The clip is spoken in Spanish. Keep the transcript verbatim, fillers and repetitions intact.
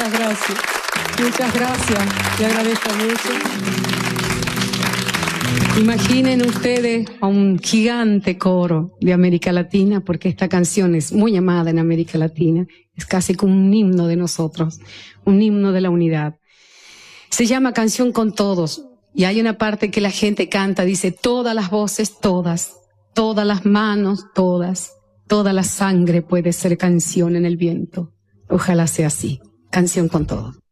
Muchas gracias. Muchas gracias. Le agradezco mucho. Imaginen ustedes a un gigante coro de América Latina, porque esta canción es muy amada en América Latina. Es casi como un himno de nosotros, un himno de la unidad. Se llama Canción con Todos. Y hay una parte que la gente canta, dice, todas las voces, todas, todas las manos, todas, toda la sangre puede ser canción en el viento. Ojalá sea así. Canción con Todos.